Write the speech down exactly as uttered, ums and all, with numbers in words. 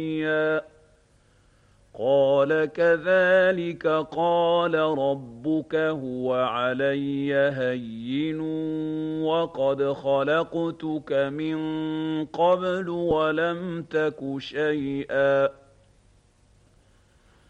قال كذلك قال ربك هو علي هين وقد خلقتك من قبل ولم تك شيئا